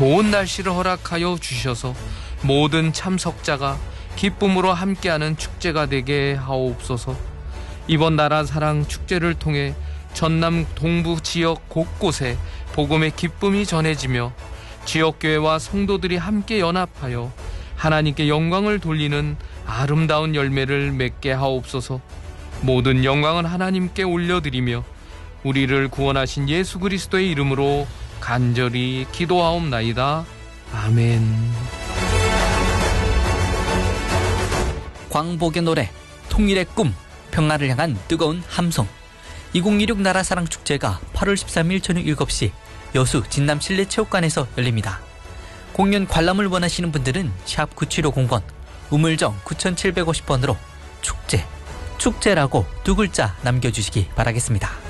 좋은 날씨를 허락하여 주셔서 모든 참석자가 기쁨으로 함께하는 축제가 되게 하옵소서. 이번 나라 사랑 축제를 통해 전남 동부 지역 곳곳에 복음의 기쁨이 전해지며 지역교회와 성도들이 함께 연합하여 하나님께 영광을 돌리는 아름다운 열매를 맺게 하옵소서. 모든 영광은 하나님께 올려드리며 우리를 구원하신 예수 그리스도의 이름으로 간절히 기도하옵나이다. 아멘. 광복의 노래, 통일의 꿈, 평화를 향한 뜨거운 함성. 2026 나라사랑 축제가 8월 13일 저녁 7시 여수 진남 실내체육관에서 열립니다. 공연 관람을 원하시는 분들은 샵 9750번, 우물정 9750번으로 축제라고 두 글자 남겨주시기 바라겠습니다.